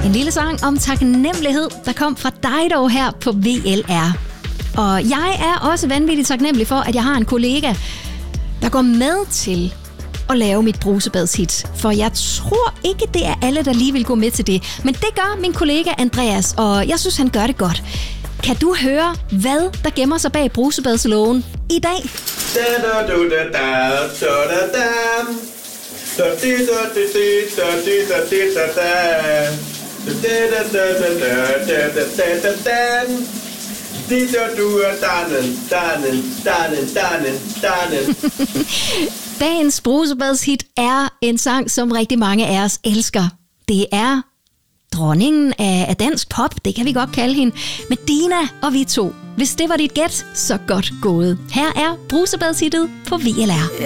En lille sang om taknemmelighed, der kom fra Dido her på VLR. Og jeg er også vanvittigt taknemmelig for, at jeg har en kollega, der går med til at lave mit brusebadshit. For jeg tror ikke, det er alle, der lige vil gå med til det. Men det gør min kollega Andreas, og jeg synes, han gør det godt. Kan du høre, hvad der gemmer sig bag brusebadslågen i dag? Dagens brusebadshit er en sang, som rigtig mange af os elsker. Det er dronningen af dansk pop, det kan vi godt kalde hende, Medina og vi to. Hvis det var dit gæt, så godt gået. Her er brusebadshittet på VLR.